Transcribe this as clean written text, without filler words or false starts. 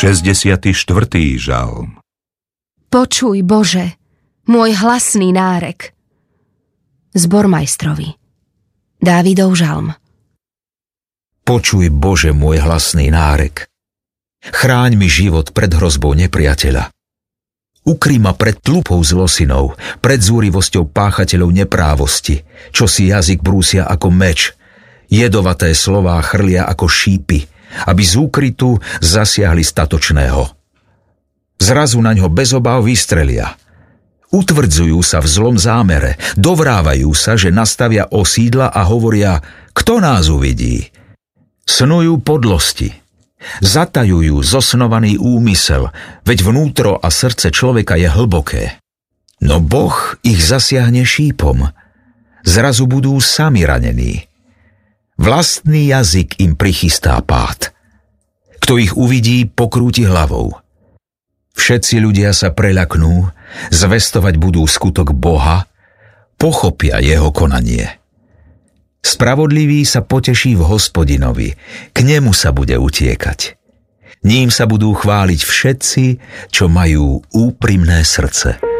64. žalm. Počuj, Bože, môj hlasný nárek. Zbormajstrovi. Dávidov žalm. Počuj, Bože, môj hlasný nárek. Chráň mi život pred hrozbou nepriateľa. Ukry ma pred tlupou zlosinou, pred zúrivosťou páchateľov neprávosti, čo si jazyk brúsia ako meč, jedovaté slová chrlia ako šípy, aby z úkrytu zasiahli statočného. Zrazu na ňo bez obáv vystrelia. Utvrdzujú sa v zlom zámere, dovrávajú sa, že nastavia osídla a hovoria, kto nás uvidí. Snujú podlosti. Zatajujú zosnovaný úmysel, veď vnútro a srdce človeka je hlboké. No Boh ich zasiahne šípom. Zrazu budú sami ranení. Vlastný jazyk im prichystá pád. Kto ich uvidí, pokrúti hlavou. Všetci ľudia sa preľaknú, zvestovať budú skutok Boha, pochopia jeho konanie. Spravodlivý sa poteší v Hospodinovi, k nemu sa bude utiekať. Ním sa budú chváliť všetci, čo majú úprimné srdce.